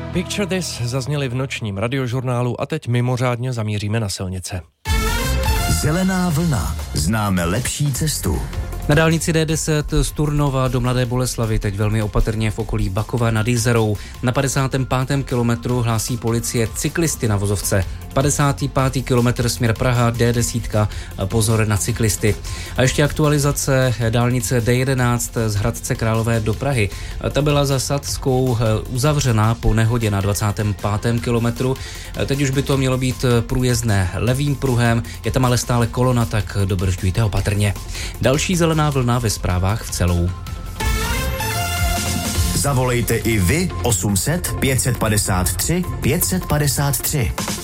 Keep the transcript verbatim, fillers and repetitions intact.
Picture This zazněly v nočním radiožurnálu a teď mimořádně zamíříme na silnice. Zelená vlna. Známe lepší cestu. Na dálnici D deset z Turnova do Mladé Boleslavi teď velmi opatrně v okolí Bakova nad Jizerou. Na padesátém pátém kilometru hlásí policie cyklisty na vozovce. padesátý pátý kilometr směr Praha D deset, pozor na cyklisty. A ještě aktualizace dálnice D jedenáct z Hradce Králové do Prahy. Ta byla za Sadskou uzavřená po nehodě na dvacátém pátém kilometru. Teď už by to mělo být průjezdné levým pruhem, je tam ale stále kolona, tak dobržďujte opatrně. Další zelená vlna ve zprávách v celou. Zavolejte i vy osm set pět set padesát tři pět set padesát tři.